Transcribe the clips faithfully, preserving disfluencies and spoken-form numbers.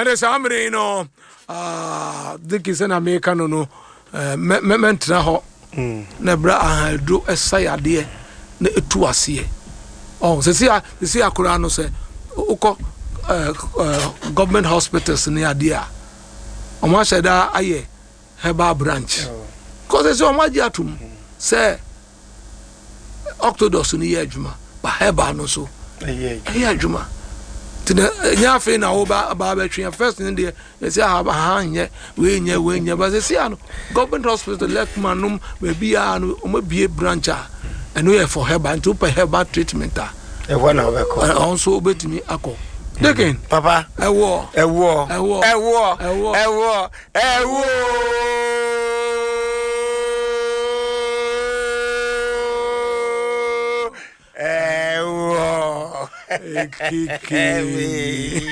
ade samre no ah diki se na America no no me mentra ho na bra ahadro esayade na etu ase oh se sia se sia akura no se ukọ government hospitals ni ade a o ma sheda aye Herbal branch cause se o ma ji atum se Octodos ni ye adwuma ba Herbal no so ye adwuma tina nya fe na wo ba ba betwe first in there say ha ha nye we nye we nye ba say ano government hospital lekman num we bia no o ma bie branch a eno ye for Herbal to pay Herbal treatment a e wona obeko also obetimi akọ Dikin papa ewo ewo ewo ewo ewo ewo ewo ewo kiki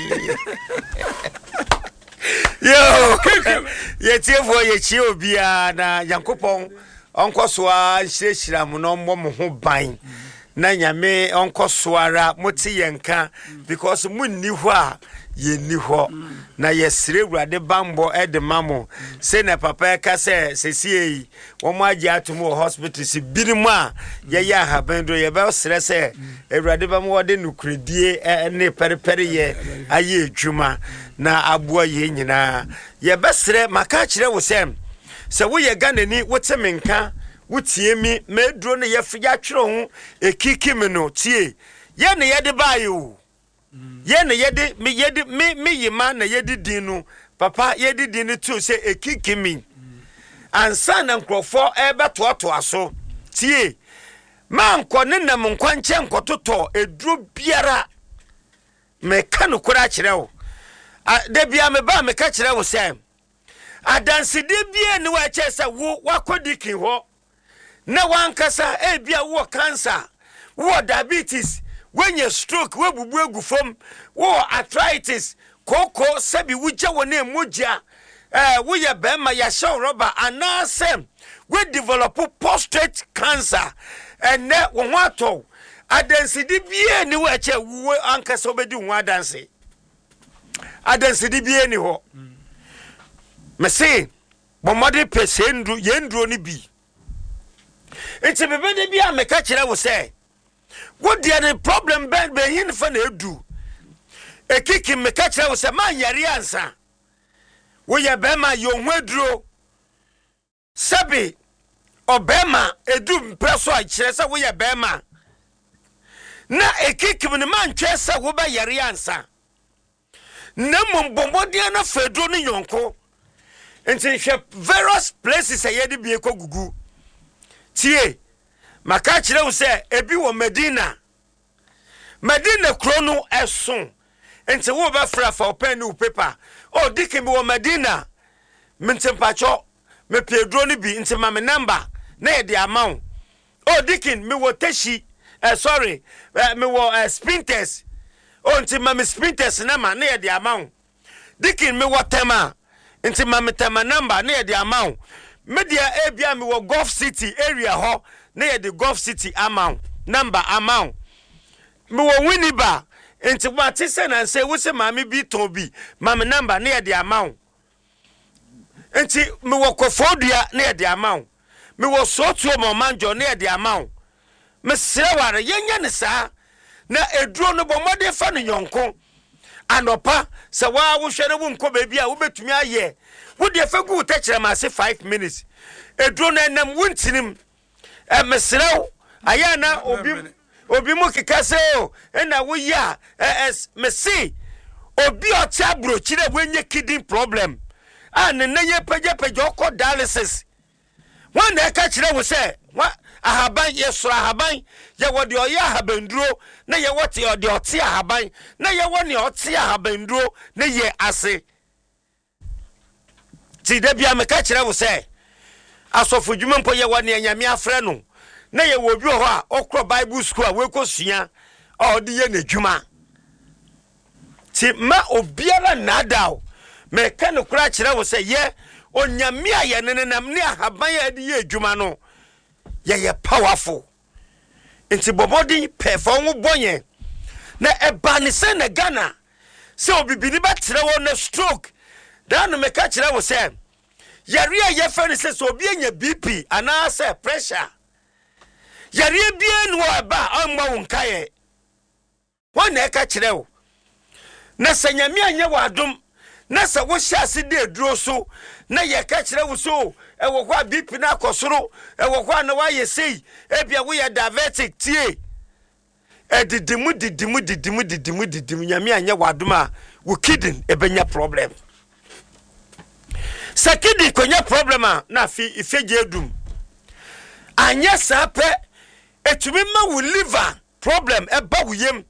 yo ye tiefo ye chi obia na Yankopon onkosoa nhirehira mo no mo ho ban na nyame onkosoara moti yenka because munni ho a yenni ho na yesire wurade bambo edemamo se na papa ka se sesie wo mo agi atomo hospital si birimu a ye ya habendo ye be sere se ewurade bamwo wode nukredie ne perepere ye aye adwuma na aboa ye nyina ye be sere maka kire wo sem se wo ye ganani wote menka wutie mi medro ne ye fya twere ho ekiki me no tie ye ne ye de bayo ye ne ye de me ye de me me yima na ye de din no papa ye de din tu se ekiki mi ansa na nkrofo e beto to aso tie man ko ne nam nkwanche nkototo edro biara me ka no kura kire wo de bia me ba me ka kire wo se adanse de bia ne wa che se wo wakodikin ho na wankasa e bia wo cancer wo diabetes when you stroke we bubu egufom wo arthritis koko sabi wugya wo na emogya eh wo ye bema ya show rubber anasem we develop prostate cancer and na wo ato adanse di bia ni wa che wo ankasa obedi wo adanse adanse di bia ni ho me say bomode pesendru yendro ni bi enti bebede bia me ka kire wo say what the problem ben be hin fa na edu ekiki me ka kire wo say man yare ansa wo ye be ma yo hwaduro sabi obema edu mpreso a kire say wo ye be ma na ekiki me man twa say wo ba yare ansa na mombomode na fedo ni yonko enti hwe various places a ye de bie ko gugu tie maka kire wo se ebi wo Medina Medina krono eson enti wo ba fra fa pen ni paper o dikin bi wo Medina mentempacho me pedro ni bi enti ma me number na ye de amount o dikin me wo teshi eh sorry uh, me wo uh, sprinters o enti ma me sprinters na ma na ye de amount dikin me wo tema enti ma me tema number na ye de amount media ebia me wo Gulf City area ho na ye the Gulf City amount number amount me wo Winneba enti wa tise na say wo se ma me bi ton bi ma me number na ye the amount enti me wo Kofodua na ye the amount me wo Sotuo mo manjo na ye the amount me sreware yenya ne saa na eduro no bomode fa no yonko anopa se wa wo hwere wo nko ba bia wo betumi aye wo de fa gu techere ma se five minutes eduro na nam wuntinim e mesrew aya na obi obi mu kekase o na wo ya es mesi obi oti abrochi na wenye kidney problem an na ye page page okọ dialysis wan na ka kire wo se wa ahaban ye soro ahaban ye wo de oya ahabanduro na ye wo te de oti ahaban na ye wo ne oti ahabanduro na ye ase ti de bia me ka kire wo se asofu dwuma mpo ye wo ne anyame afre no na ye wo bi ho a okro Bible school a we kosua o de ye na dwuma ti ma obiara nadao me ka no kura kire wo se ye onyame a ye nenenam ne ahaban ya de ye dwuma no ye ye powerful enti bobodi perfo wo bonye na eba ne se na Ghana se obibini batre wo na stroke dan no meka kire wo se yare a ye fa ne se so obi anya B P ana se pressure yare bia no aba amma wo nkae wo na eka kire wo na sanyame anya wadom na sa wo hyase de duro so na ye ka kire wo so e wo kwa B P na akosoro e wo kwa na wa ye sei e bia wo ye diabetic tie e didimu didimu didimu didimu didimu nyame anya wadom a wo kidney e benya problem sakidi konya problem a na fi ifeje edum anya sape etumi ma wo liver problem e ba wo yem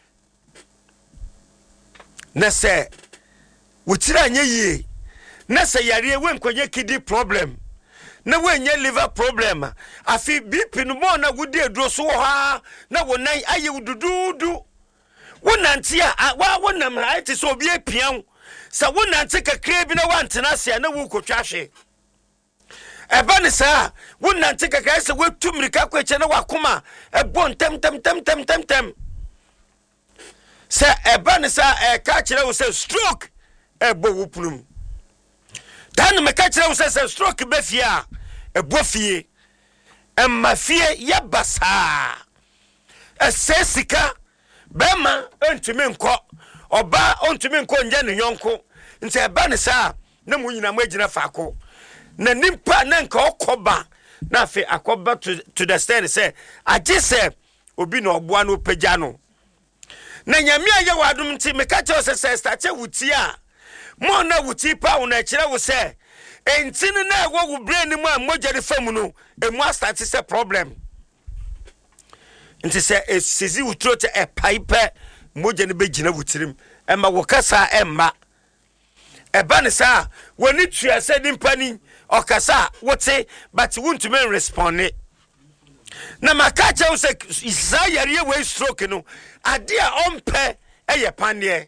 na se wo tira anya yie na se yare we nkonye kidney problem na we nya liver problem afi B P no mo na wo de aduro so ha na wo nan aye wudududu wo nante a wa wo nam ha ite so obi apian sa wo nante kakra bi na wantena se na wo kotwa hwe eba ne sa wo nante kakra se wo tumrika kwache na wakoma ebo ntem tem tem tem tem tem se eba ne sa e ka kire wo se stroke ebo wo plum dan me ka kire wo se stroke be fia ebo fie emma fie ya basa esesika bema entumi nko oba ontumi nko nje ne yonko nti eba ne sa na mu nyina magina faako na nimpa na nka okoba na afi akoba to, to the stand say age say obi na oboa no pagya no na nyame aye wadom nti me ka che se start wuti a mo na wuti pa wo na kire wo se entini na wo wo brain mu a mogere fam no emu start say problem nti se esizi wutro te e pipe moje ne begina wutirim ema wo kasa emma eba ne sa woni tua se dimpani okasa wote but won't men respond na makacha wo se isayare we stroke no ade a ompe eye pande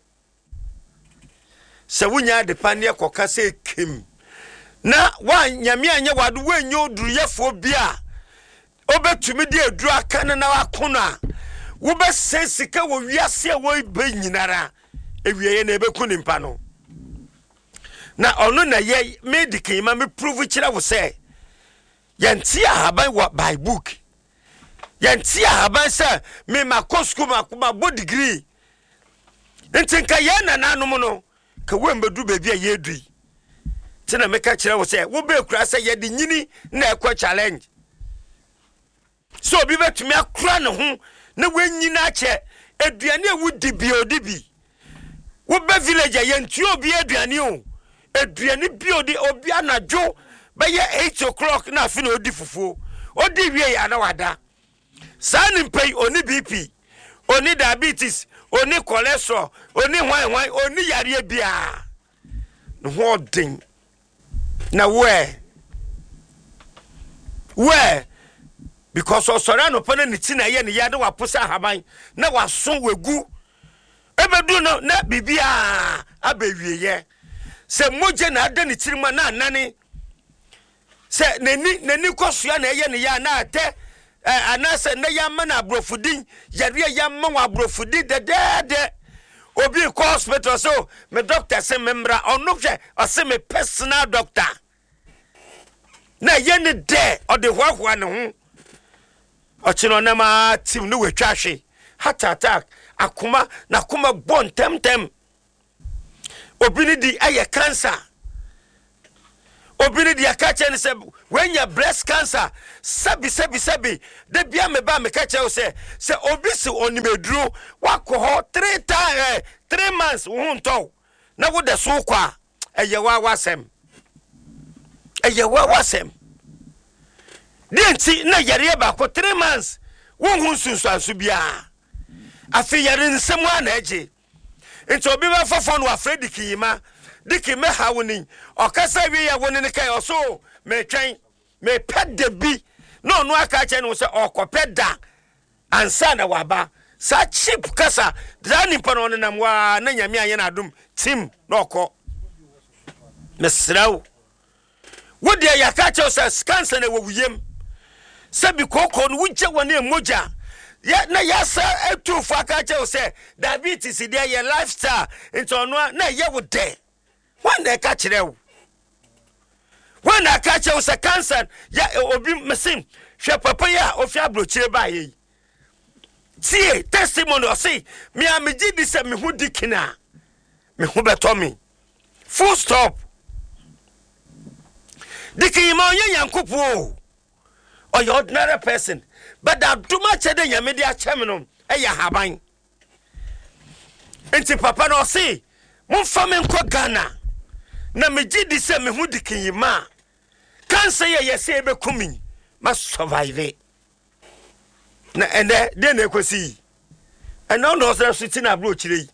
se wunya de pande kokasa ekim na wa nyame anya wadu wanyo duruyefo bia obetumi de aduru aka na wakona wo be sensika wo wiase wo be nyinara ewieye na ebeku nimpa no na ono na ye medical ma me prove kira wo se yanti ahaban wo by book yanti ahaban se me makosku makoma bo degree ntinka ye na nanom no ka wo mbedu ba bia ye dui tina meka kira wo se wo be kura se ye de nyini na ekwa challenge so bi betumi akura ne ho na wanyina che aduane a wudi bi odibi wo be village yanti obi aduane o aduane bi odi obi anajo be ye eight o'clock na afi na odi fufuo odi wie ya na wada sani mpei oni B P oni diabetes oni cholesterol oni hwan hwan oni yare bia no ho den na we we because osora no pene ni ti na ye ne yade wa posa haban na waso wegu ebedu no na bibia abewieye se moje na ade ni tirima na anane se neni neni kosua na ye ne ya na ate anase na ya ma na abrofudin yare ya ma wa abrofudi de de de obi ko hospital so me doctor se memra ono hwe o se me personal doctor na ye ne de o de hwahwa ne ho ochino na ma tim no wetwa hwe heart attack akuma na kuma bon tem tem obini di aye cancer obini di akache ne se when your breast cancer sabi sabi sabi de bia me ba me kache o se se obisi onimeduro wakoho three times three months wo nto na wo de so kwa eye wa wasem eye wa wasem denti na yare ba ko three months won hu sunsu ansu bia afi yare nsemu anaje enti obi ba fofo no afred kiyima diki me hawuni okasa wi ya woni ne kai oso me twen me pede bi no no aka che no se okopeda ansa na waba sa chip kasa dani pano ne nam wa na nyame anye na adum tim na okọ mesrawo wodi ya ka che o se cancer na wowuyem sabi koko no wuje woni emoja ya na ya sa etu fa ka che o say diabetes dey your lifestyle into ono na ye wo de when dey ka kire wo when I catch you say cancer ya obi mesin hwe papa ya ofi abrochire ba ye see testimony o say me am gi di say me hu dikina me hu beto me full stop dikin ma onye Yankopo o your ordinary person but that too much de nyame dia chem no e ya haban enti papa no say mo fa me nko Ghana na me gi di say me hu dikin ma cancer ye ye say be kumi must survive na and then na kwesi and now no so sitting abrochire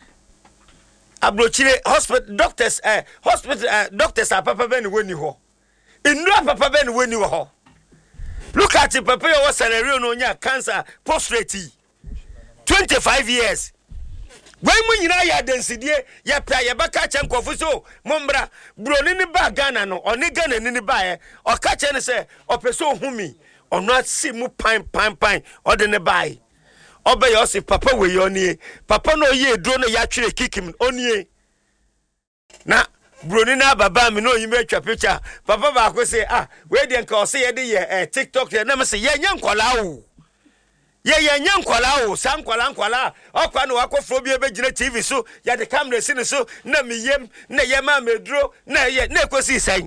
abrochire hospital doctors eh hospital uh, doctors are papa ben woni ho inu papa ben woni ho look at papa your salary no nya cancer prostate twenty-five years when mu nyina ya densidie ya pa ya baka che nkofu so mombra broni ni ba Ghana no oni Ghana ni ni ba e o ka che ne se opeso humi ono ati mu pan pan pan o de ne bai obe yo se papa we yo nie papa no ye duro no ya twere kikim onie na broni na baba mi no yime twa picture papa ba ko se ah we de nka o se ye de ye TikTok ye na me se ye nya nkola o ye ye nya nkwala o san nkwala nkwala okwa no akofo bi ebegire T V so ya de camera si ne so na miyem na ye ma medro na ye na ekosi san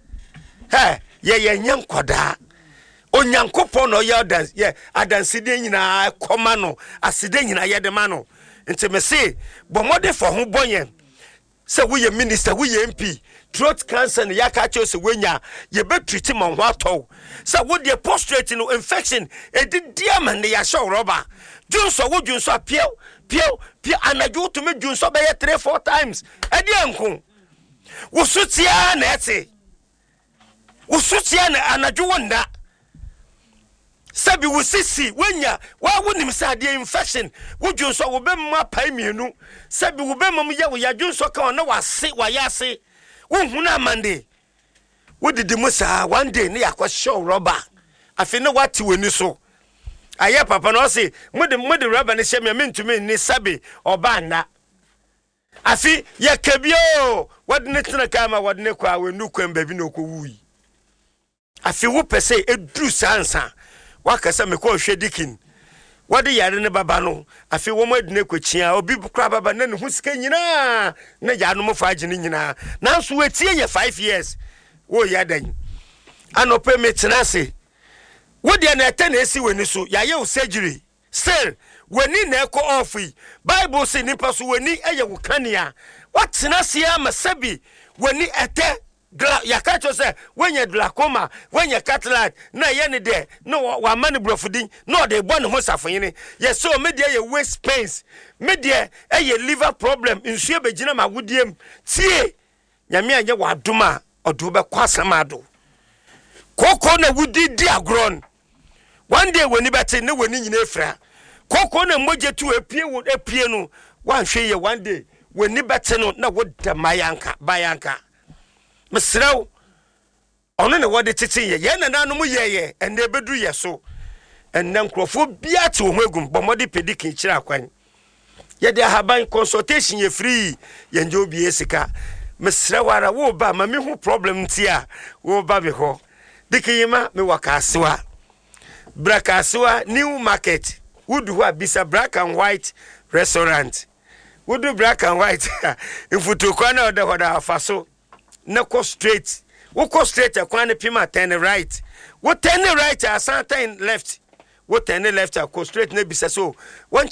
he ye ye nya nkwoda Onyankopon no ye dance ye adanside nyina koma no aside nyina ye de ma no nti me se bomode fo ho bonyen se wo ye minister wo ye M P throat cancer ne yaka se wenya ye be treat mo ho atọ se wo de prostate no infection e di diam ne ya show rubber junso wo junso apio pio pio anaju to me junso be three four times e di anko wo sutia na ete wo sutia na anaju wonda sabi wo sisi wenya wa wonim sade infection wo junso wo be ma pai mienu sabi wo be mam ye wo ya junso ka ona wase wa yase wo huna amande wo didi musa one day ne yakwa show rubber afi ne wati wani so aye papa no say mode mode rubber ne hye me mentumi ni sabi oba na afi ye kabio wode ne tena kama wode ne kwa we nu kwam baby no ko wui afi wo pese edru sansa wakasa me ko hwe dikin wode yare ne baba no afi wo madine kwachia obi kra baba na ne hu sika nyina na ya no mofa agine nyina nanso wetie ye five years wo ya dan anope metenase wode na ete na esi weni so ya ye surgery still weni na eko ofi bible say nipa so weni eye wo kanea watenase ya masabi weni ete Gla ya kacho se wenye glaucoma wenye cataract na ye ne de no wa mani brofudin no de bo ne ho safonyene ye so me de ye waist pains me de eye liver problem nsuo begina magudiem tie nyame anye wadoma odo be kwasamado koko na wudi di agron one day weni beti ne weni nyina efra koko na moje tu epie wo epie no wan hwe ye one day weni beti no na woda mayanka bayanka mesraw ono ne wode tete ye ye na nanu mu ye ye ende bedu ye so enne nkrofo bia te wo egum bomode pedikin kira akwan ye de haban consultation ye free ye nje obi esika mesraw ara wo ba ma me hu problem ntia wo ba be ho dikiyima me wakasewa brakasewa new market would who bisa black and white restaurant would do black and white if you to corner the hoda afaso na go straight wo go straight akwan pima turn right wo turn right asan turn left wo turn left go straight na bisa so